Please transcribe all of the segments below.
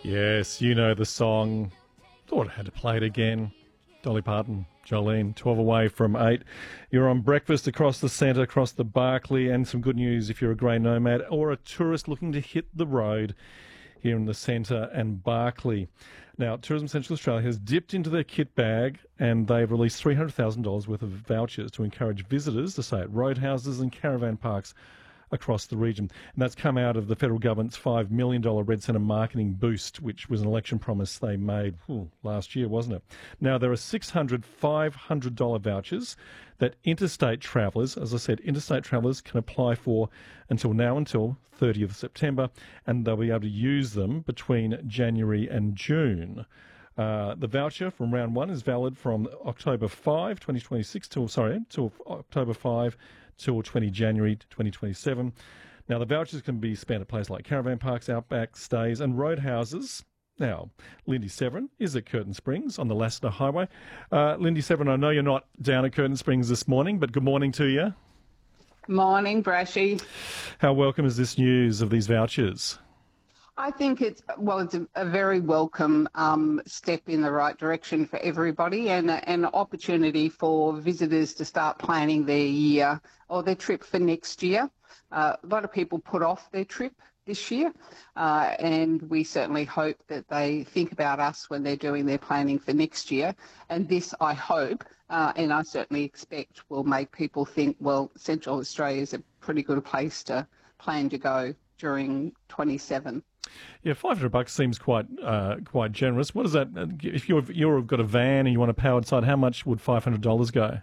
Yes, you know the song. Thought I had to play it again. Dolly Parton, Jolene, 12 away from 8. You're on breakfast across the centre, across the Barkly, and some good news if you're a grey nomad or a tourist looking to hit the road here in the centre and Barkly. Now, Tourism Central Australia has dipped into their kit bag and they've released $300,000 worth of vouchers to encourage visitors to stay at roadhouses and caravan parks across the region. And that's come out of the federal government's $5 million Red Centre marketing boost, which was an election promise they made last year, wasn't it? Now, there are 600 $500 vouchers that interstate travellers, as I said, interstate travellers can apply for until 30th of September, and they'll be able to use them between January and June. The voucher from round one is valid from October 5, 2026 till October 5 till 20 January 2027. Now, the vouchers can be spent at places like caravan parks, outback stays and roadhouses. Now, Lindy Severin is at Curtin Springs on the Lassiter Highway. Lindy Severin, I know you're not down at Curtin Springs this morning, but good morning to you. Morning, Brashy. How welcome is this news of these vouchers? I think it's a very welcome step in the right direction for everybody, and an opportunity for visitors to start planning their year or their trip for next year. A lot of people put off their trip this year, and we certainly hope that they think about us when they're doing their planning for next year. And this, I hope, and I certainly expect, will make people think, well, Central Australia is a pretty good place to plan to go during 27. Yeah, $500 seems quite generous. What is that? If you've got a van and you want a powered side, how much would $500 go?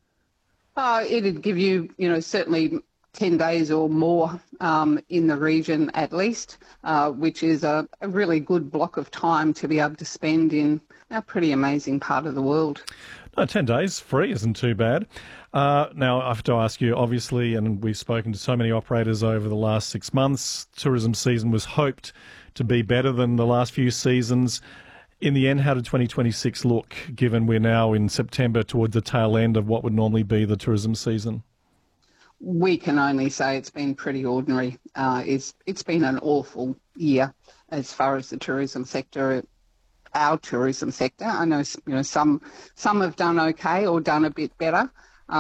It'd give you, certainly 10 days or more in the region at least, which is a really good block of time to be able to spend in a pretty amazing part of the world. No, 10 days free isn't too bad. Now, I have to ask you, obviously, and we've spoken to so many operators over the last 6 months, tourism season was hoped to be better than the last few seasons. In the end, how did 2026 look, given we're now in September towards the tail end of what would normally be the tourism season? We can only say it's been pretty ordinary. It's been an awful year as far as the tourism sector. Our tourism sector, I know, some have done okay or done a bit better,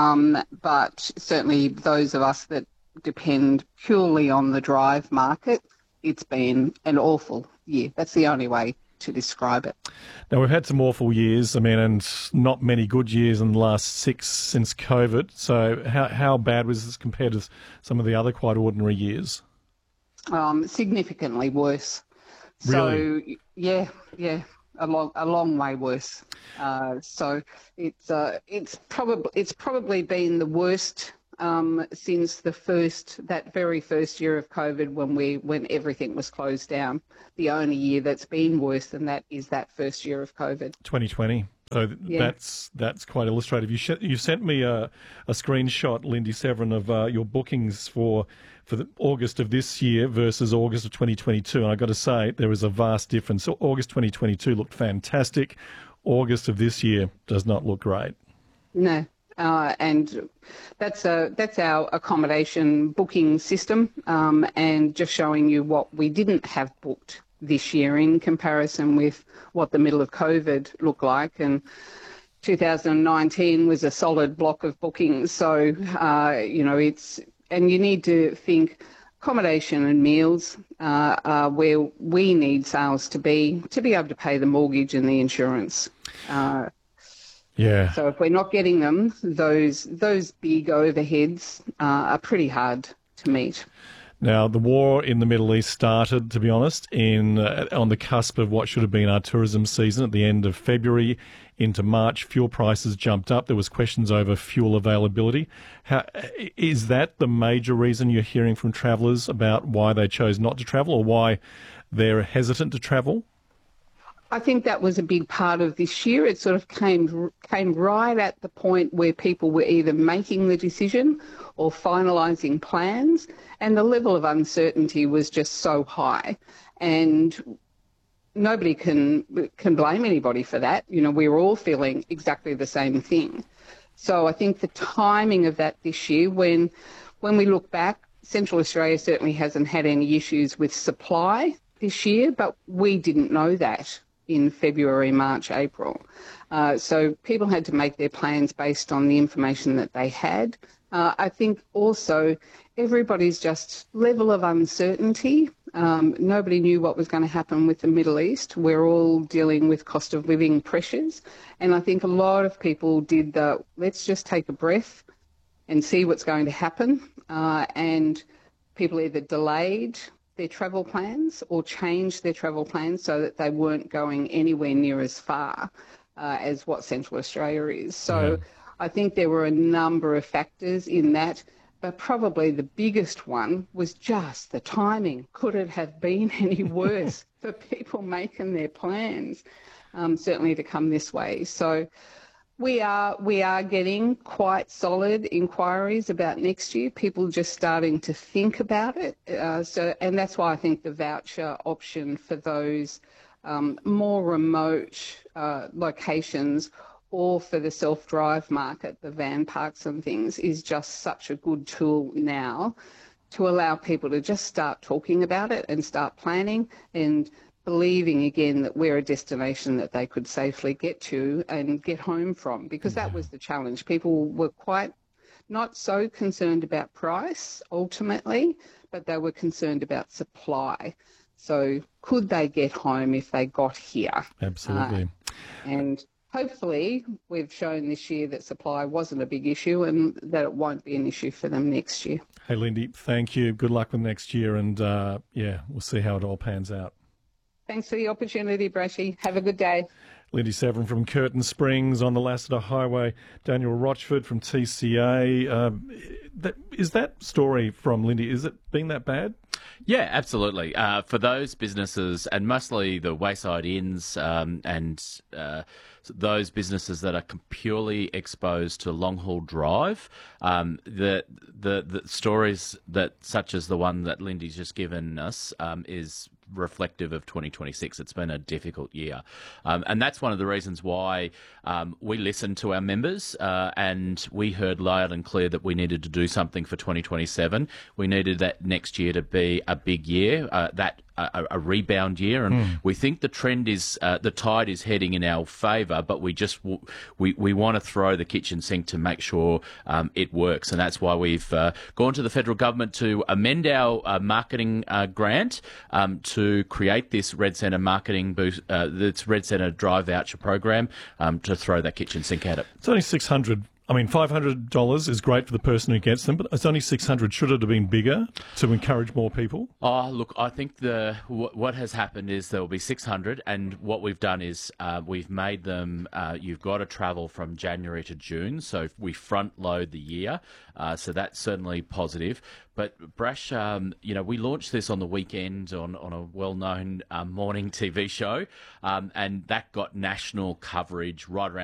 but certainly those of us that depend purely on the drive market, it's been an awful year. That's the only way to describe it. Now, we've had some awful years, and not many good years in the last 6 since COVID. So how bad was this compared to some of the other quite ordinary years? Significantly worse. Really? So, yeah. A long way worse. So it's probably been the worst since that very first year of COVID when everything was closed down. The only year that's been worse than that is that first year of COVID. 2020. So yeah. That's quite illustrative. You sent me a screenshot, Lindy Severin, of your bookings for the August of this year versus August of 2022. And I've got to say, there is a vast difference. So August 2022 looked fantastic. August of this year does not look great. No. And that's our accommodation booking system, and just showing you what we didn't have booked this year in comparison with what the middle of COVID looked like. And 2019 was a solid block of bookings. So, and you need to think accommodation and meals are where we need sales to be able to pay the mortgage and the insurance. Yeah. So if we're not getting them, those big overheads are pretty hard to meet. Now, the war in the Middle East started, to be honest, on the cusp of what should have been our tourism season at the end of February into March. Fuel prices jumped up. There was questions over fuel availability. Is that the major reason you're hearing from travellers about why they chose not to travel or why they're hesitant to travel? I think that was a big part of this year. It sort of came right at the point where people were either making the decision or finalising plans, and the level of uncertainty was just so high. And nobody can blame anybody for that. We were all feeling exactly the same thing. So I think the timing of that this year, when we look back, Central Australia certainly hasn't had any issues with supply. this year, but we didn't know that in February, March, April. So people had to make their plans based on the information that they had. I think also everybody's just level of uncertainty. Nobody knew what was going to happen with the Middle East. We're all dealing with cost of living pressures. And I think a lot of people did the, let's just take a breath and see what's going to happen. And people either delayed their travel plans or changed their travel plans so that they weren't going anywhere near as far as what Central Australia is. So I think there were a number of factors in that, but probably the biggest one was just the timing. Could it have been any worse for people making their plans, certainly to come this way? So we are getting quite solid inquiries about next year, people just starting to think about it. And that's why I think the voucher option for those more remote locations, or for the self-drive market, the van parks and things, is just such a good tool now to allow people to just start talking about it and start planning and believing again that we're a destination that they could safely get to and get home from, because that was the challenge. People were quite not so concerned about price ultimately, but they were concerned about supply. So could they get home if they got here? Absolutely. And hopefully we've shown this year that supply wasn't a big issue and that it won't be an issue for them next year. Hey, Lindy, thank you. Good luck with next year. And, we'll see how it all pans out. Thanks for the opportunity, Brashy. Have a good day. Lindy Severin from Curtin Springs on the Lassiter Highway. Daniel Rochford from TCA. Is that story from Lindy, is it been that bad? Yeah, absolutely. For those businesses, and mostly the wayside inns and those businesses that are purely exposed to long-haul drive, the stories that, such as the one that Lindy's just given us, is reflective of 2026. It's been a difficult year. And that's one of the reasons why we listened to our members and we heard loud and clear that we needed to do something for 2027. We needed that next year to be a big year, a rebound year, and we think the trend is the tide is heading in our favour, but we just we want to throw the kitchen sink to make sure it works, and that's why we've gone to the federal government to amend our marketing grant to create this Red Centre marketing boost, this Red Centre Drive Voucher program to throw that kitchen sink at it. It's only $600. I mean, $500 is great for the person who gets them, but it's only $600. Should it have been bigger to encourage more people? Oh, look, I think what has happened is there will be 600, and what we've done is we've made them. You've got to travel from January to June, so we front load the year. So that's certainly positive. But Brash, we launched this on the weekend on a well-known morning TV show, and that got national coverage right around